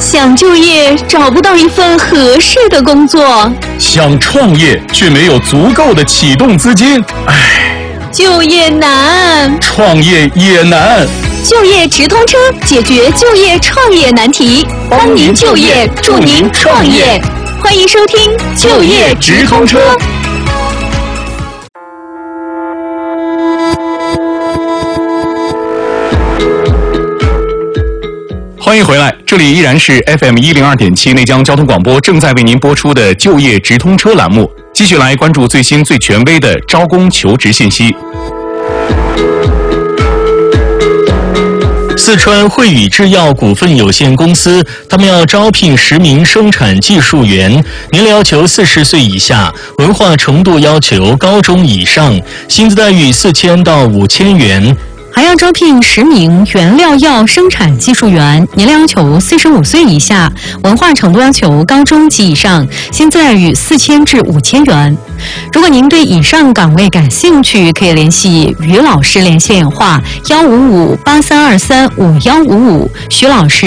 想就业找不到一份合适的工作， 想创业却没有足够的启动资金， 就业难， 创业也难。 就业直通车解决就业创业难题，帮您就业，助您创业。欢迎收听就业直通车。 欢迎回来，这里依然是 FM 102.7内江交通广播正在为您播出的就业直通车栏目，继续来关注最新最权威的招工求职信息。 四川汇宇制药股份有限公司，他们要招聘10名生产技术员，年龄要求40岁以下，文化程度要求高中以上，薪资待遇4000到5000元。 还要招聘10名原料药生产技术员，年龄要求45岁以下，文化程度要求高中及以上，薪资待遇4000至5000元。如果您对以上岗位感兴趣，可以联系于老师联系电话15583235155，徐老师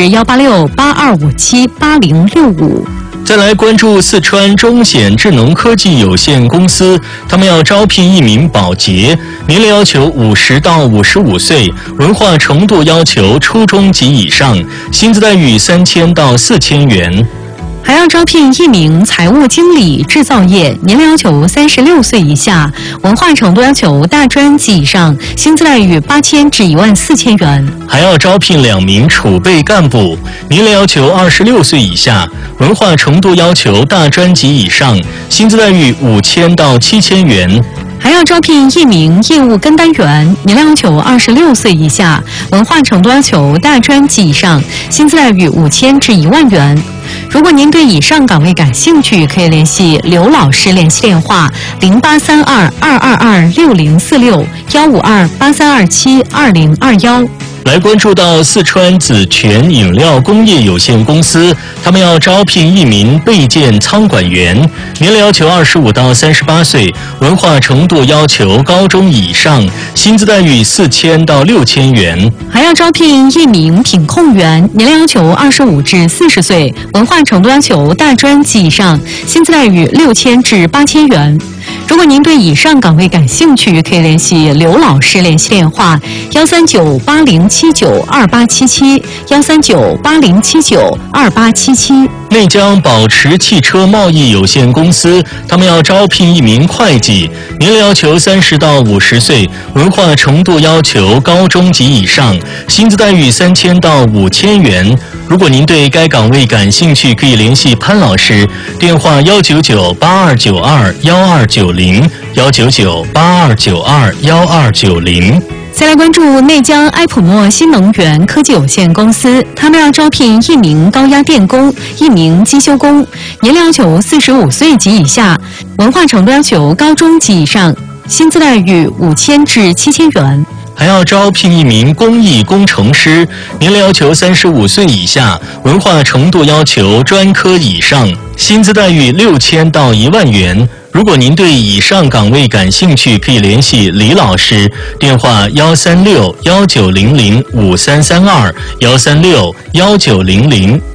18682578065。 再来关注四川中显智能科技有限公司，他们要招聘1名保洁，年龄要求50到55岁，文化程度要求初中及以上，薪资待遇3000到4000元。 还要招聘1名财务经理，制造业，年龄要求36岁以下，文化程度要求大专及以上，薪资待遇8000至14000元。 还要招聘2名储备干部，年龄要求26岁以下，文化程度要求大专及以上，薪资待遇5000到7000元。 还要招聘1名业务跟单员，年龄要求26岁以下，文化程度要求大专及以上，薪资待遇5000至10000元。如果您对以上岗位感兴趣，可以联系刘老师联系电话08322266152832727271。 来关注到四川紫泉饮料工业有限公司，他们要招聘1名备件仓管员，年龄要求25到38岁，文化程度要求高中以上，薪资待遇4000到6000元。 还要招聘1名品控员，年龄要求25至40岁，文化程度要求大专及以上，薪资待遇6000至8000元。如果您对以上岗位感兴趣，可以联系刘老师联系电话13980792877，13980792877。 内江宝驰汽车贸易有限公司，他们要招聘1名会计，年龄要求30到50岁，文化程度要求高中及以上，薪资待遇3000到5000元。如果您对该岗位感兴趣，可以联系潘老师，电话19982921290，19982921290。 再来关注内江埃普诺新能源科技有限公司，他们要招聘1名高压电工，1名机修工，年龄要求45岁及以下，文化程度要求高中及以上，薪资待遇5000至7000元。 还要招聘1名工艺工程师，年龄要求35岁以下，文化程度要求专科以上，薪资待遇6000到10000元。如果您对以上岗位感兴趣，可以联系李老师，电话13619005332，1361900